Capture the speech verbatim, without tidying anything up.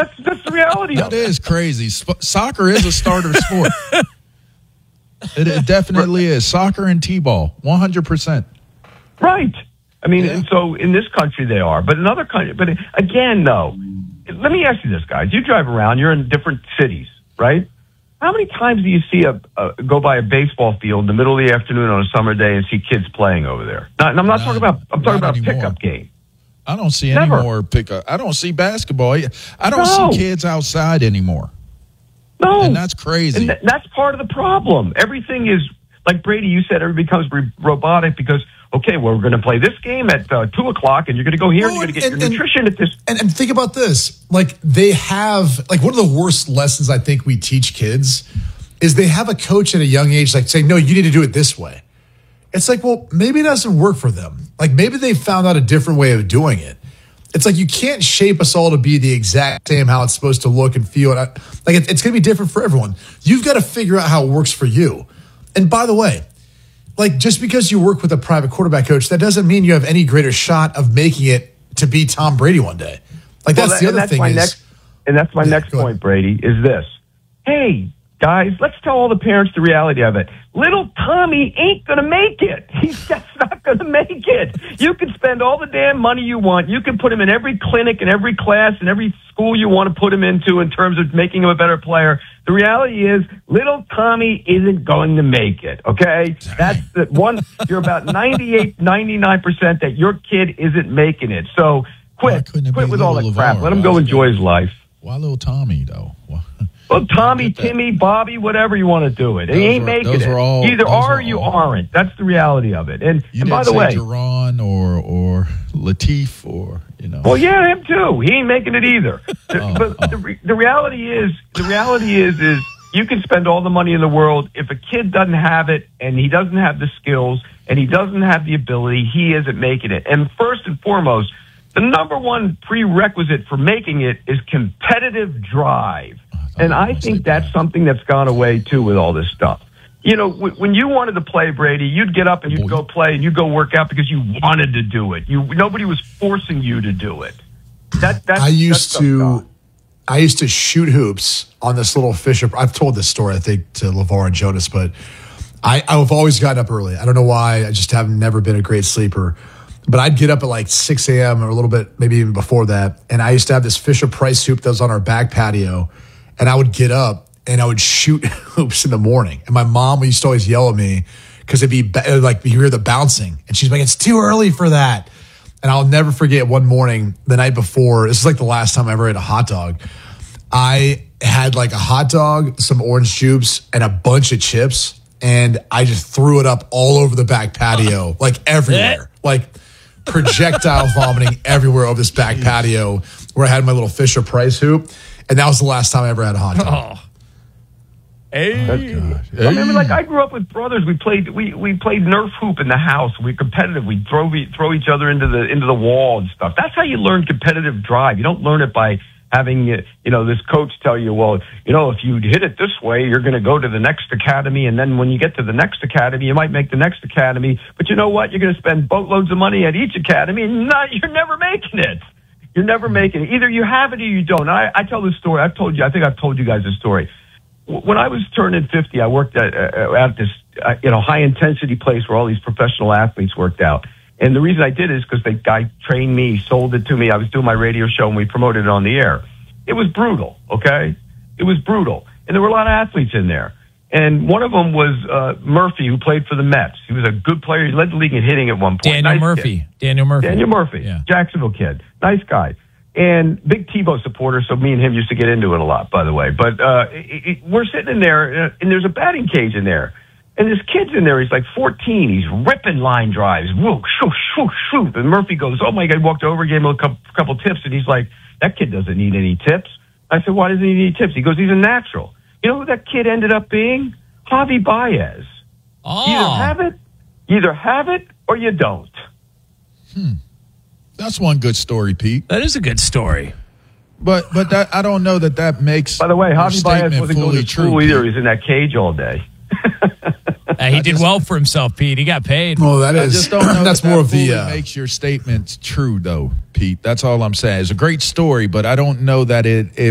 that's that's the reality That of it. is crazy. Sp- soccer is a starter sport. It, it definitely is. Soccer and T-ball, one hundred percent. Right. I mean, Yeah. and so in this country they are, but in other countries, but again, though, let me ask you this, guys. You drive around, you're in different cities, right? How many times do you see a, a go by a baseball field in the middle of the afternoon on a summer day and see kids playing over there? Not, and I'm not Not- talking about, I'm talking not about anymore. pickup game. I don't see Never. any more pickup. I don't see basketball. I don't No. see kids outside anymore. No. And that's crazy. And th- that's part of the problem. Everything is, like Brady, you said, everything becomes re- robotic because, okay, well, we're going to play this game at uh, two o'clock, and you're going to go here, Well, and you're going to get and- your and- nutrition at this. And, and think about this. Like, they have, like, one of the worst lessons I think we teach kids is they have a coach at a young age, like, saying, no, you need to do it this way. It's like, well, maybe it doesn't work for them. Like, maybe they found out a different way of doing it. It's like you can't shape us all to be the exact same how it's supposed to look and feel. And I, like it, it's going to be different for everyone. You've got to figure out how it works for you. And by the way, like just because you work with a private quarterback coach, that doesn't mean you have any greater shot of making it to be Tom Brady one day. Like that's Well, the and other that's thing my is. next, and that's my Yeah, next go ahead. point, Brady, is this. Hey, guys, let's tell all the parents the reality of it. Little Tommy ain't going to make it. He's just not going to make it. You can spend all the damn money you want. You can put him in every clinic and every class and every school you want to put him into in terms of making him a better player. The reality is little Tommy isn't going to make it, okay? That's the one. You're about ninety-eight, ninety-nine percent that your kid isn't making it. So Why quit. couldn't it Quit be with all little that crap. LeVar? Let him Why go is it enjoy go- his life. Why little Tommy, though? Why- Well, Tommy, get that. Timmy, Bobby, whatever you want to do it. Those He ain't were- making those it. were all- Either those are were or you all- aren't. That's the reality of it. And, You and didn't by the say way, Jerron or or Latif or you know. well, yeah, him too. He ain't making it either. Oh, but oh. The, re- the reality is, the reality is, is you can spend all the money in the world. If a kid doesn't have it and he doesn't have the skills and he doesn't have the ability, he isn't making it. And first and foremost, the number one prerequisite for making it is competitive drive. And I think that's something that's gone away too with all this stuff. You know, w- when you wanted to play, Brady, you'd get up and you'd go play and you'd go work out because you wanted to do it. You nobody was forcing you to do it. That that's, I used that's to, I used to shoot hoops on this little Fisher. I've told this story, I think, to LeVar and Jonas, but I, I've always gotten up early. I don't know why. I just have never been a great sleeper. But I'd get up at like six a.m. or a little bit, maybe even before that. And I used to have this Fisher Price hoop that was on our back patio. And I would get up and I would shoot hoops in the morning. And my mom used to always yell at me because it'd be ba- like you hear the bouncing. And she's like, it's too early for that. And I'll never forget one morning, the night before, this is like the last time I ever ate a hot dog. I had like a hot dog, some orange juice, and a bunch of chips. And I just threw it up all over the back patio, like everywhere. Like projectile vomiting everywhere over this back patio where I had my little Fisher Price hoop. And that was the last time I ever had a hot dog. Oh. Hey. I remember, like, I grew up with brothers. We played, we, we played Nerf hoop in the house. We were competitive. We throw we throw each other into the into the wall and stuff. That's how you learn competitive drive. You don't learn it by having you know this coach tell you, well, you know, if you hit it this way, you're going to go to the next academy, and then when you get to the next academy, you might make the next academy. But you know what? You're going to spend boatloads of money at each academy, and not you're never making it. You're never making it. Either you have it or you don't. I, I tell this story. I've told you. I think I've told you guys this story. When I was turning fifty, I worked at, uh, at this, uh, you know, high intensity place where all these professional athletes worked out. And the reason I did it is because the guy trained me, sold it to me. I was doing my radio show and we promoted it on the air. It was brutal. Okay. It was brutal. And there were a lot of athletes in there. And one of them was, uh, Murphy, who played for the Mets. He was a good player. He led the league in hitting at one point. Daniel Nice Murphy. kid. Daniel Murphy. Daniel Murphy. Yeah. Jacksonville kid. Nice guy. And big Tebow supporter, so me and him used to get into it a lot, by the way. But uh, it, it, we're sitting in there, uh, and there's a batting cage in there. And this kid's in there. He's like fourteen. He's ripping line drives. Whoop, shoo, shoo, shoo. And Murphy goes, oh, my God. He walked over, gave him a couple, couple tips, and he's like, that kid doesn't need any tips. I said, why doesn't he need tips? He goes, he's a natural. You know who that kid ended up being? Javi Baez. Oh. You either have it, you either have it, or you don't. Hmm. That's one good story, Pete. That is a good story. But but that I don't know that that makes. By the way, your Javi Baez statement wasn't going fully to school true, either. Pete. He's in that cage all day. Uh, he did well for himself, Pete. He got paid. Well, that I is, just don't know that's that more that of the, fully uh, makes your statements true, though, Pete. That's all I'm saying. It's a great story, but I don't know that it, it